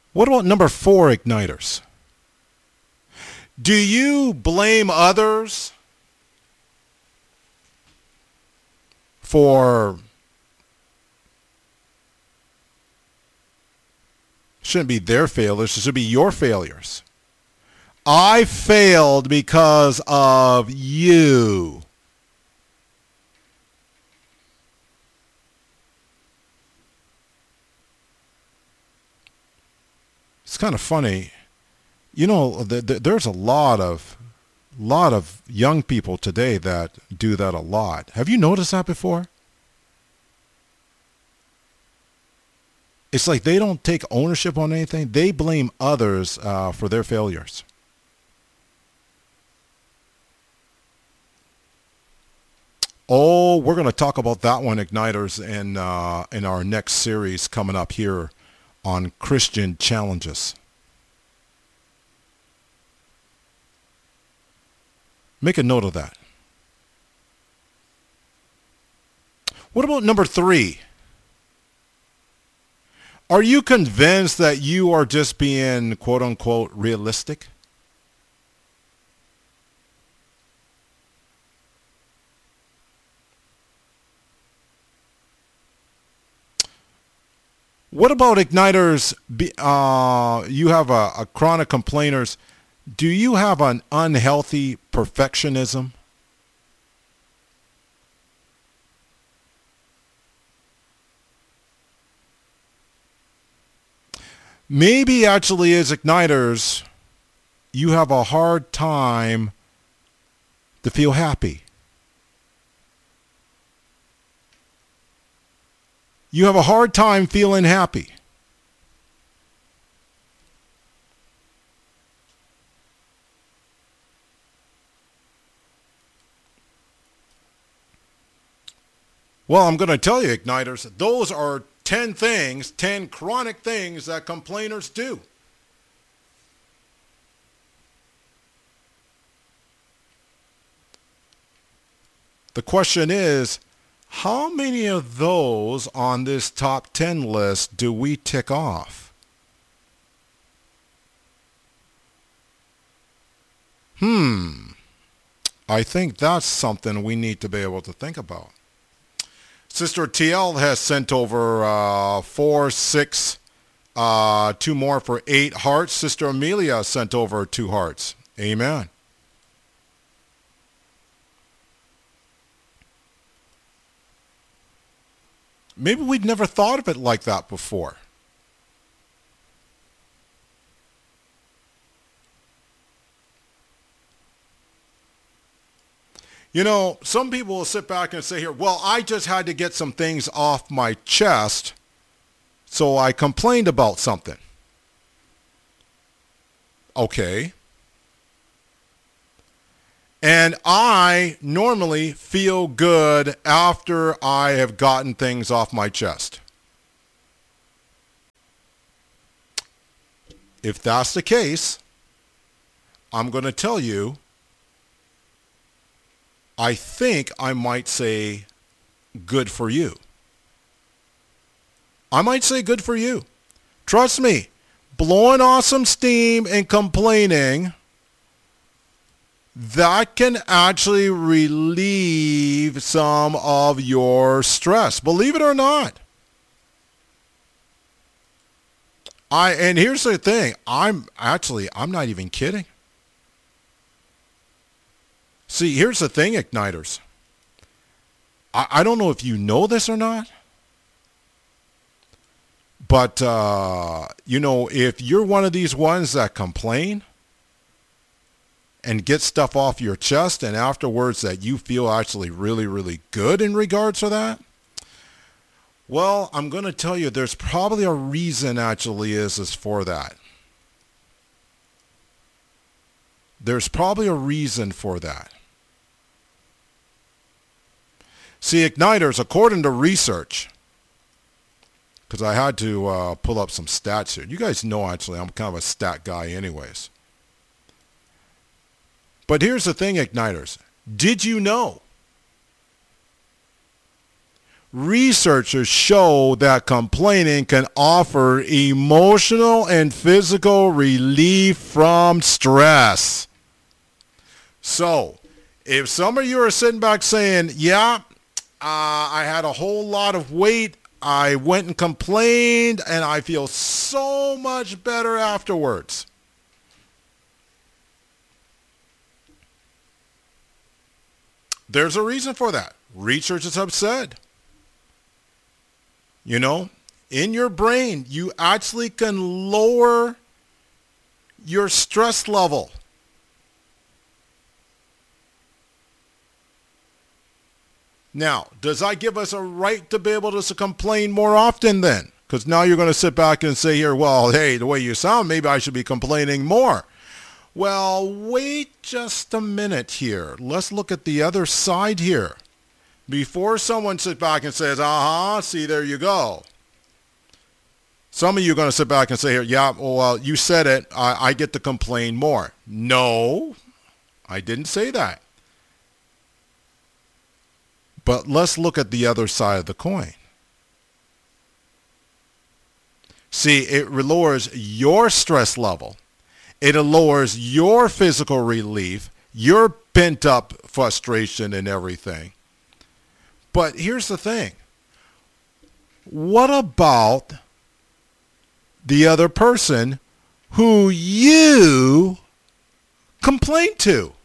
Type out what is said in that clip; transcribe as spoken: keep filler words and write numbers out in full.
What about number four, igniters? Do you blame others for, shouldn't be their failures, it should be your failures. I failed because of you. It's kind of funny. You know, th- th- there's a lot of lot of young people today that do that a lot. Have you noticed that before? It's like they don't take ownership on anything. They blame others uh, for their failures. Oh, we're going to talk about that one, igniters, in uh, in our next series coming up here on Christian challenges. Make a note of that. What about number three? Are you convinced that you are just being quote unquote realistic? What about igniters? Uh, you have a, a chronic complainers. Do you have an unhealthy perfectionism? Maybe actually as igniters, you have a hard time to feel happy. You have a hard time feeling happy. Well, I'm going to tell you, igniters, those are ten things, ten chronic things that complainers do. The question is, how many of those on this top ten list do we tick off? Hmm. I think that's something we need to be able to think about. Sister T L has sent over uh, four, six, uh, two more for eight hearts. Sister Amelia sent over two hearts. Amen. Maybe we'd never thought of it like that before. You know, some people will sit back and say here, well, I just had to get some things off my chest, so I complained about something. Okay. And I normally feel good after I have gotten things off my chest. If that's the case, I'm going to tell you, I think I might say good for you. I might say good for you. Trust me, blowing off some steam and complaining, that can actually relieve some of your stress. Believe it or not. I and here's the thing. I'm actually, I'm not even kidding. See, here's the thing, igniters. I, I don't know if you know this or not, but, uh, you know, if you're one of these ones that complain and get stuff off your chest and afterwards that you feel actually really, really good in regards to that, well, I'm going to tell you there's probably a reason actually is, is for that. There's probably a reason for that. See, igniters, according to research, because I had to uh, pull up some stats here. You guys know actually I'm kind of a stat guy anyways. But here's the thing, igniters. Did you know researchers show that complaining can offer emotional and physical relief from stress. So, if some of you are sitting back saying, yeah, uh, I had a whole lot of weight, I went and complained, and I feel so much better afterwards. There's a reason for that. Researchers have said, you know, in your brain, you actually can lower your stress level. Now, does that give us a right to be able to complain more often then? Because now you're going to sit back and say here, well, hey, the way you sound, maybe I should be complaining more. Well, wait just a minute here. Let's look at the other side here. Before someone sits back and says, uh-huh, see, there you go. Some of you are going to sit back and say here, yeah, well, you said it. I, I get to complain more. No, I didn't say that. But let's look at the other side of the coin. See, it lowers your stress level. It lowers your physical relief, your pent-up frustration and everything. But here's the thing. What about the other person who you complain to?